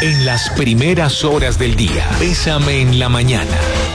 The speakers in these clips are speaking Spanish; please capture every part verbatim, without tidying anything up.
En las primeras horas del día, Bésame en la mañana.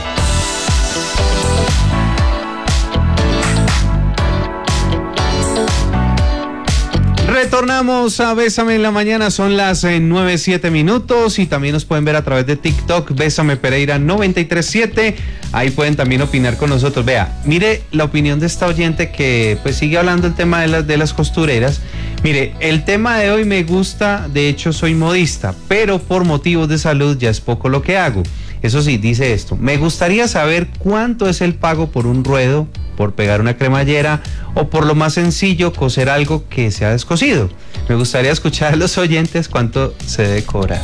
Retornamos a Bésame en la mañana, son las eh, nueve, siete minutos y también nos pueden ver a través de TikTok, Bésame Pereira noventa y tres siete, ahí pueden también opinar con nosotros. Vea, mire la opinión de esta oyente que pues sigue hablando el tema de las, de las costureras. Mire, el tema de hoy me gusta, de hecho soy modista, pero por motivos de salud ya es poco lo que hago. Eso sí, dice esto, me gustaría saber cuánto es el pago por un ruedo, por pegar una cremallera o por lo más sencillo, coser algo que se ha descosido. Me gustaría escuchar a los oyentes cuánto se debe cobrar.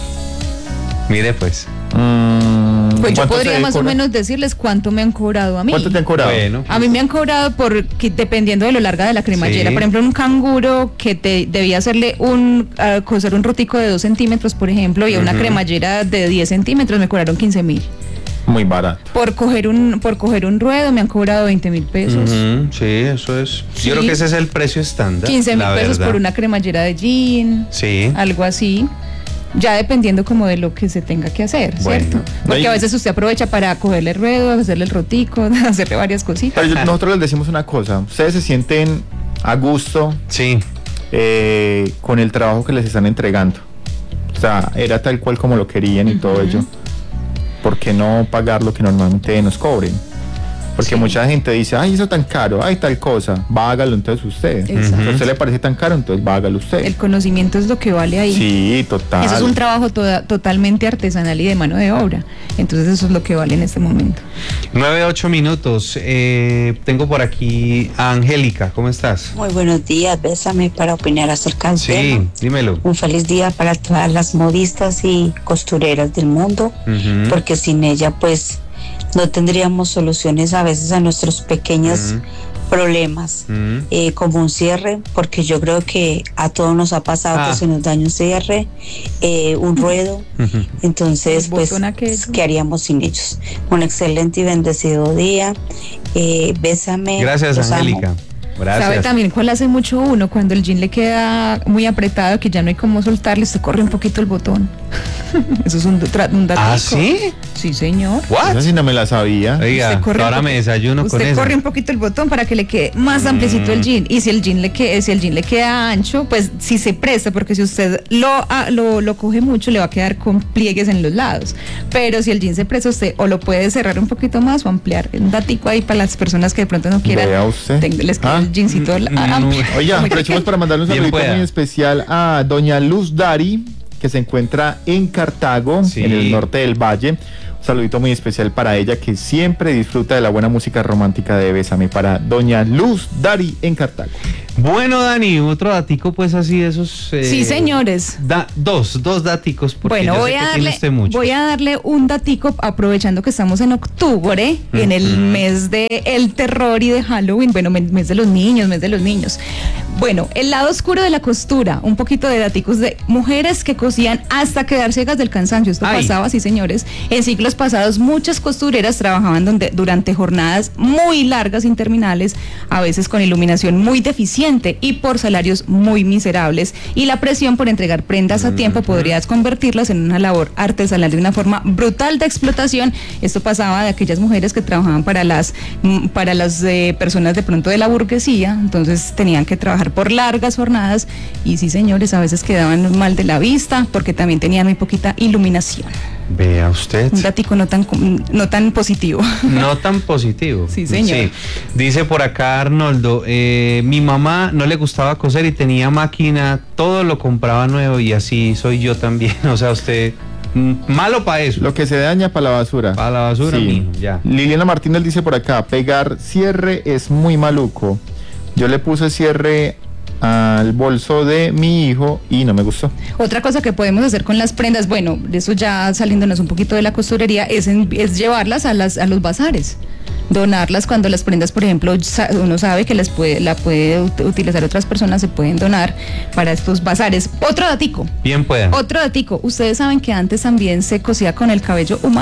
Mire pues. Mm, pues yo podría más cobra? o menos decirles cuánto me han cobrado a mí. ¿Cuánto te han cobrado? Bueno, A mí me han cobrado por que, dependiendo de lo larga de la cremallera. Sí. Por ejemplo, un canguro que te debía hacerle un uh, coser un rotico de dos centímetros, por ejemplo, y a una Ujú. cremallera de diez centímetros me cobraron quince mil. Muy barato. Por coger un por coger un ruedo me han cobrado veinte mil pesos. Ujú, sí, eso es. Sí. Yo creo que ese es el precio estándar. quince mil la pesos verdad. por una cremallera de jean, Sí. algo así. Ya dependiendo como de lo que se tenga que hacer, Bueno. ¿cierto? Porque Ahí- a veces usted aprovecha para cogerle el ruedo, hacerle el rotico, hacerle varias cositas. Pero yo- nosotros les decimos una cosa, ustedes se sienten a gusto Sí. eh, con el trabajo que les están entregando. O sea, era tal cual como lo querían y todo ello. ¿Por qué no pagar lo que normalmente nos cobren? Porque Sí. mucha gente dice, ay, eso tan caro, ay, tal cosa, va, hágalo entonces usted. Exacto. Si a usted le parece tan caro, entonces va, hágalo usted. El conocimiento es lo que vale ahí. Sí, total. Eso es un trabajo toda- totalmente artesanal y de mano de obra. Entonces eso es lo que vale en este momento. nueve, ocho minutos. Eh, tengo por aquí a Angélica. ¿Cómo estás? Muy buenos días, Bésame para opinar acerca del Sí, tema. dímelo. Un feliz día para todas las modistas y costureras del mundo, Ujú. porque sin ella pues no tendríamos soluciones a veces a nuestros pequeños Ujú. problemas, Ujú. eh, como un cierre, porque yo creo que a todos nos ha pasado Ah. que se nos daña un cierre, eh, un ruedo, Ujú. entonces El pues, botón aquello. ¿qué haríamos sin ellos? Un excelente y bendecido día, eh, Bésame. Gracias, los amo. Angélica. Gracias. ¿Sabe también cuál hace mucho uno? Cuando el jean le queda muy apretado, que ya no hay cómo soltarle, usted corre un poquito el botón. Eso es un, tra- un datico. ¿Ah, sí? Sí, señor. ¿What? Esa sí no me la sabía. Oiga, Usted corre ahora un me poqu- desayuno con Usted eso. corre un poquito el botón para que le quede más ampliecito el jean. Y si el jean le queda, si el jean le queda ancho, pues si se presta, porque si usted lo, ah, lo, lo coge mucho, le va a quedar con pliegues en los lados. Pero si el jean se presta, usted o lo puede cerrar un poquito más o ampliar. Un datico ahí para las personas que de pronto no quieran. Vea usted. ten- les queda Ah. el jeancito Mm, ah, amplio. no. Oiga, Como- aprovechemos para mandarle un Bien saludito pueda. muy especial a doña Luz Dari, que se encuentra en Cartago, Sí. en el norte del valle. Un saludito muy especial para ella, que siempre disfruta de la buena música romántica de Bésame, para doña Luz Dari en Cartago. Bueno, Dani, otro datico pues así de esos... eh, Sí, señores. Da, dos, dos daticos, porque Bueno, yo voy sé a, que darle, tiene usted muchos. voy a darle un datico aprovechando que estamos en octubre, en el Ujú. mes de el terror y de Halloween, bueno, me- mes de los niños, mes de los niños. Bueno, el lado oscuro de la costura, un poquito de daticos de mujeres que cosían hasta quedar ciegas del cansancio. Esto Ay. pasaba, sí, señores. En siglos pasados, muchas costureras trabajaban donde, durante jornadas muy largas, interminables, a veces con iluminación muy deficiente y por salarios muy miserables. Y la presión por entregar prendas a tiempo podría convertirlas en una labor artesanal de una forma brutal de explotación. Esto pasaba de aquellas mujeres que trabajaban para las, mm, para las eh, personas de pronto de la burguesía, entonces tenían que trabajar por largas jornadas y sí, señores, a veces quedaban mal de la vista porque también tenían muy poquita iluminación. Vea usted. Un datico no tan, com- no tan positivo. No tan positivo. Sí, señor. Dice por acá Arnoldo, eh, mi mamá no le gustaba coser y tenía máquina, todo lo compraba nuevo y así soy yo también. O sea, usted, mm, malo para eso. Lo que se daña para la basura. Para la basura, Sí. mijo, ya. Liliana Martínez dice por acá, pegar cierre es muy maluco. Yo le puse cierre al bolso de mi hijo y no me gustó. Otra cosa que podemos hacer con las prendas, bueno, de eso ya saliéndonos un poquito de la costurería, es, en- es llevarlas a, las, a los bazares. Donarlas cuando las prendas, por ejemplo, sa- uno sabe que las puede, la puede ut- utilizar otras personas, se pueden donar para estos bazares. Otro datico, Bien pueda. otro datico. Ustedes saben que antes también se cosía con el cabello humano.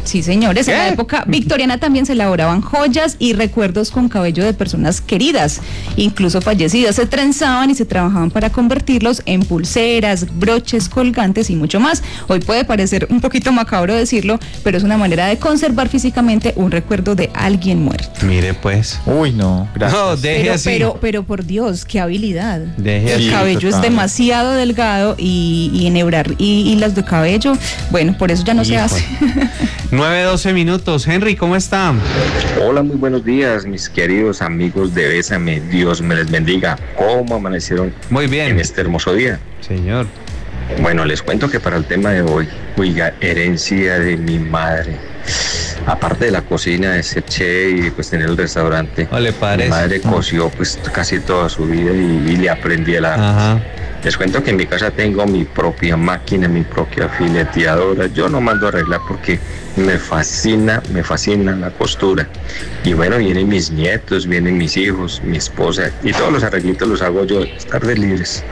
Sí, señores, en ¿Qué? la época victoriana también se elaboraban joyas y recuerdos con cabello de personas queridas, incluso fallecidas. Se trenzaban y se trabajaban para convertirlos en pulseras, broches, colgantes y mucho más. Hoy puede parecer un poquito macabro decirlo, pero es una manera de conservar físicamente un recuerdo de alguien muerto. Mire pues. Uy, no, gracias. No, deje Pero, así. pero, pero por Dios, qué habilidad. Deje El así. cabello es total. demasiado delgado y, y enhebrar y, hilas de cabello, bueno, por eso ya no se Híjole. hace. nueve doce minutos. Henry, ¿cómo está? Hola, muy buenos días, mis queridos amigos de Bésame. Dios me les bendiga. ¿Cómo amanecieron Muy bien. en este hermoso día? Señor. Bueno, les cuento que para el tema de hoy, oiga, herencia de mi madre. Aparte de la cocina, de ser chef y pues tener el restaurante, ¿O le mi parece? madre coció pues casi toda su vida y, y le aprendí el arte. Ajá. Les cuento que en mi casa tengo mi propia máquina, mi propia fileteadora. Yo no mando a arreglar porque me fascina, me fascina la costura. Y bueno, vienen mis nietos, vienen mis hijos, mi esposa y todos los arreglitos los hago yo, tardes libres.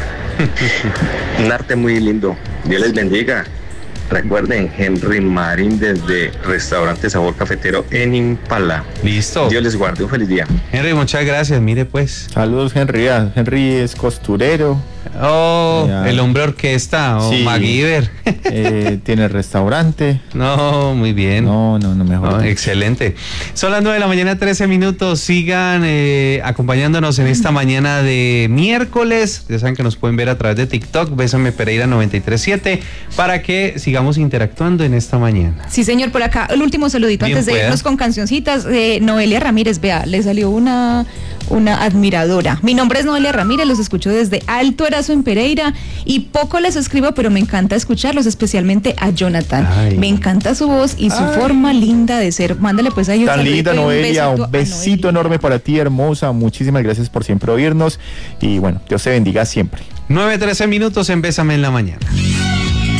Un arte muy lindo. Dios les bendiga. Recuerden, Henry Marín desde Restaurante Sabor Cafetero en Impala. Listo. Dios les guarde, un feliz día. Henry, muchas gracias. Mire pues. Saludos, Henry. Ah, Henry es costurero, Oh, Ya. el hombre orquesta o Sí. MacGyver. eh, tiene restaurante. No, muy bien. No, no, no, mejor. No, dicho. excelente. Son las nueve de la mañana, trece minutos. Sigan eh, acompañándonos en esta mañana de miércoles. Ya saben que nos pueden ver a través de TikTok, Bésame Pereira noventa y tres siete, para que sigamos interactuando en esta mañana. Sí, señor, por acá el último saludito Bien antes de pueda. irnos con cancioncitas. Eh, Noelia Ramírez, vea, le salió una, una admiradora. Mi nombre es Noelia Ramírez, los escucho desde Alto Erazo en Pereira y poco les escribo, pero me encanta escucharlos, especialmente a Jonathan. Ay. Me encanta su voz y su forma linda de ser. Mándale pues ahí un Tan saludito linda, y un Noelia, besito un a besito Noelia. enorme para ti, hermosa. Muchísimas gracias por siempre oírnos. Y bueno, Dios te bendiga siempre. nueve trece minutos en Bésame en la mañana.